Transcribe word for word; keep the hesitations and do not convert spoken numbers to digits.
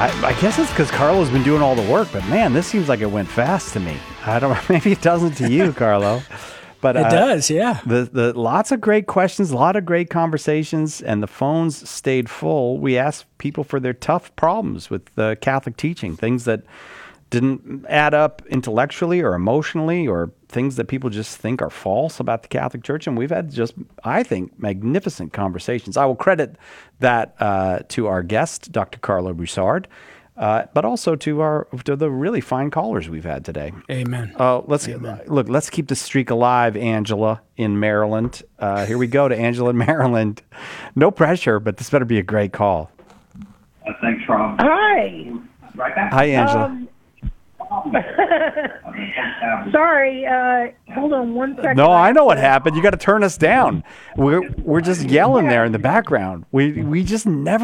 I, I guess it's because Carlo's been doing all the work, but man, this seems like it went fast to me. I don't. Maybe it doesn't to you, Carlo. But it uh, does, yeah. The the lots of great questions, a lot of great conversations, and the phones stayed full. We asked people for their tough problems with the Catholic teaching, things that didn't add up intellectually or emotionally, or things that people just think are false about the Catholic Church. And we've had just, I think, magnificent conversations. I will credit that uh, to our guest, Doctor Carlo Broussard. Uh, but also to our to the really fine callers we've had today. Amen. Uh, let's Amen. look. Let's keep the streak alive, Angela in Maryland. Uh, here we go to Angela in Maryland. No pressure, but this better be a great call. Uh, thanks, Rob. Hi. Right back. Hi, Angela. Um, sorry. Uh, hold on one second. No, I know what happened. You got to turn us down. We're we're just yelling there in the background. We we just never.